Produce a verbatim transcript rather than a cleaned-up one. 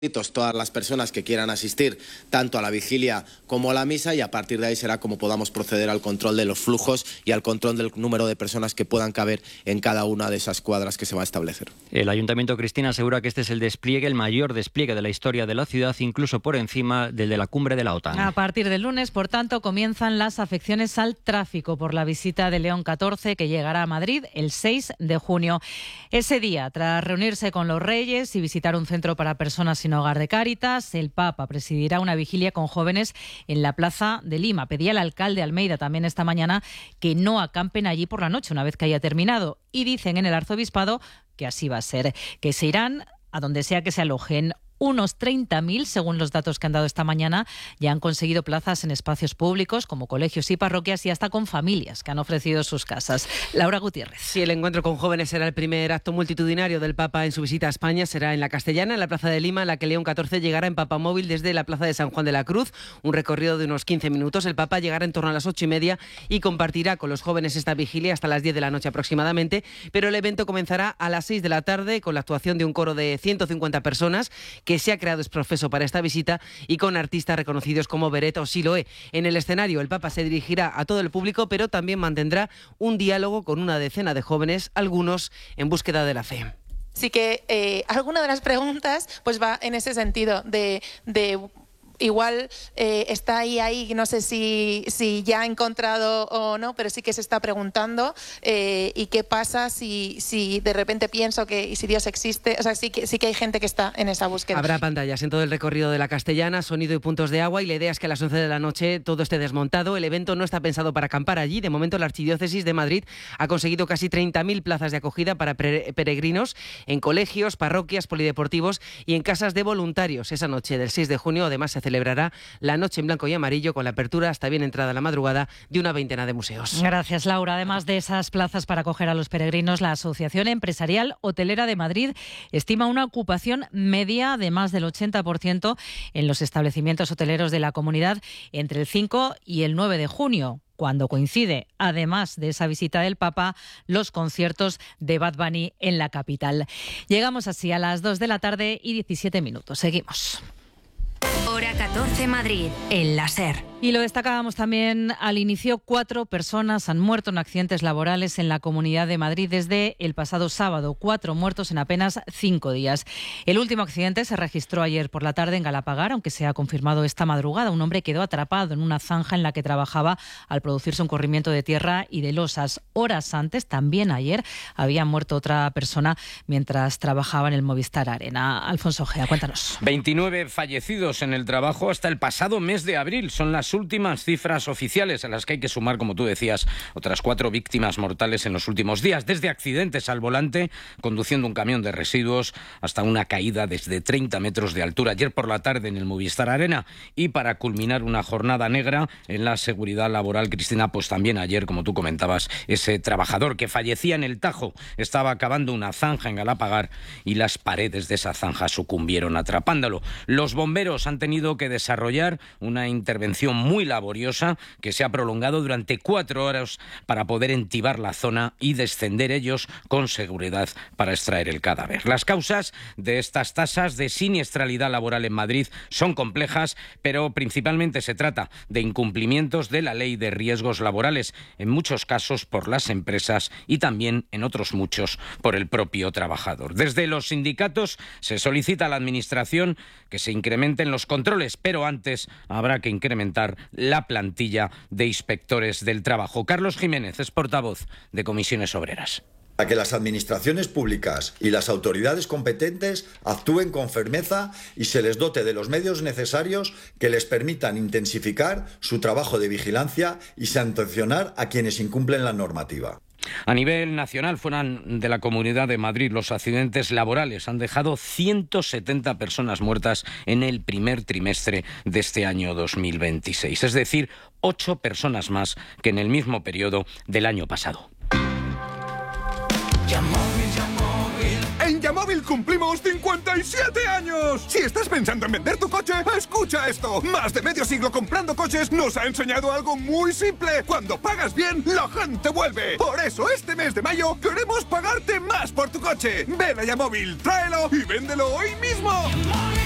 todas las personas que quieran asistir tanto a la vigilia como a la misa, y a partir de ahí será como podamos proceder al control de los flujos y al control del número de personas que puedan caber en cada una de esas cuadras que se va a establecer. El Ayuntamiento, Cristina, asegura que este es el despliegue, el mayor despliegue de la historia de la ciudad, incluso por encima del de la cumbre de la OTAN. A partir del lunes, por tanto, comienzan las afecciones al tráfico por la visita de León catorce, que llegará a Madrid el seis de junio. Ese día, tras reunirse con los reyes y visitar un centro para personas sin hogar de Cáritas, el Papa presidirá una vigilia con jóvenes en la Plaza de Lima. Pedía al alcalde Almeida también esta mañana que no acampen allí por la noche una vez que haya terminado. Y dicen en el arzobispado que así va a ser, que se irán a donde sea que se alojen. Unos treinta mil, según los datos que han dado esta mañana, ya han conseguido plazas en espacios públicos como colegios y parroquias, y hasta con familias que han ofrecido sus casas. Laura Gutiérrez. Sí, el encuentro con jóvenes será el primer acto multitudinario del Papa en su visita a España. Será en la Castellana, en la Plaza de Lima, en la que León catorce llegará en papamóvil desde la Plaza de San Juan de la Cruz. Un recorrido de unos quince minutos. El Papa llegará en torno a las ocho y media y compartirá con los jóvenes esta vigilia hasta las diez de la noche aproximadamente. Pero el evento comenzará a las seis de la tarde con la actuación de un coro de ciento cincuenta personas que se ha creado exprofeso para esta visita, y con artistas reconocidos como Beret o Siloé. En el escenario el Papa se dirigirá a todo el público, pero también mantendrá un diálogo con una decena de jóvenes, algunos en búsqueda de la fe. Sí que eh, alguna de las preguntas pues va en ese sentido de... de igual eh, está ahí, ahí, no sé si, si ya ha encontrado o no, pero sí que se está preguntando eh, y qué pasa si, si de repente pienso que y si Dios existe. O sea, sí que, sí que hay gente que está en esa búsqueda. Habrá pantallas en todo el recorrido de la Castellana, sonido y puntos de agua, y la idea es que a las once de la noche todo esté desmontado. El evento no está pensado para acampar allí. De momento la Archidiócesis de Madrid ha conseguido casi treinta mil plazas de acogida para peregrinos en colegios, parroquias, polideportivos y en casas de voluntarios. Esa noche del seis de junio además se celebrará la Noche en Blanco y Amarillo, con la apertura hasta bien entrada la madrugada de una veintena de museos. Gracias, Laura. Además de esas plazas para acoger a los peregrinos, la Asociación Empresarial Hotelera de Madrid estima una ocupación media de más del ochenta por ciento en los establecimientos hoteleros de la comunidad entre el cinco y el nueve de junio. Cuando coincide, además de esa visita del Papa, los conciertos de Bad Bunny en la capital. Llegamos así a las dos de la tarde y diecisiete minutos. Seguimos. Hora catorce Madrid, el la SER. Y lo destacábamos también al inicio, cuatro personas han muerto en accidentes laborales en la Comunidad de Madrid desde el pasado sábado, cuatro muertos en apenas cinco días. El último accidente se registró ayer por la tarde en Galapagar, aunque se ha confirmado esta madrugada. Un hombre quedó atrapado en una zanja en la que trabajaba al producirse un corrimiento de tierra y de losas. Horas antes, también ayer, había muerto otra persona mientras trabajaba en el Movistar Arena. Alfonso Gea, cuéntanos. veintinueve fallecidos en el trabajo hasta el pasado mes de abril. Son las últimas cifras oficiales, a las que hay que sumar, como tú decías, otras cuatro víctimas mortales en los últimos días, desde accidentes al volante, conduciendo un camión de residuos, hasta una caída desde treinta metros de altura ayer por la tarde en el Movistar Arena. Y para culminar una jornada negra en la seguridad laboral, Cristina, pues también ayer, como tú comentabas, ese trabajador que fallecía en el Tajo estaba cavando una zanja en Galapagar y las paredes de esa zanja sucumbieron atrapándolo. Los bomberos han tenido que desarrollar una intervención muy laboriosa que se ha prolongado durante cuatro horas para poder entibar la zona y descender ellos con seguridad para extraer el cadáver. Las causas de estas tasas de siniestralidad laboral en Madrid son complejas, pero principalmente se trata de incumplimientos de la ley de riesgos laborales, en muchos casos por las empresas y también en otros muchos por el propio trabajador. Desde los sindicatos se solicita a la Administración que se incrementen los controles, pero antes habrá que incrementar la plantilla de inspectores del trabajo. Carlos Jiménez es portavoz de Comisiones Obreras. A que las administraciones públicas y las autoridades competentes actúen con firmeza y se les dote de los medios necesarios que les permitan intensificar su trabajo de vigilancia y sancionar a quienes incumplen la normativa. A nivel nacional, fuera de la Comunidad de Madrid, los accidentes laborales han dejado ciento setenta personas muertas en el primer trimestre de este año dos mil veintiséis, es decir, ocho personas más que en el mismo periodo del año pasado. En Yamóvil cumplimos cincuenta y siete años. Si estás pensando en vender tu coche, escucha esto. Más de medio siglo comprando coches nos ha enseñado algo muy simple. Cuando pagas bien, la gente vuelve. Por eso este mes de mayo queremos pagarte más por tu coche. Ven a Yamóvil, tráelo y véndelo hoy mismo.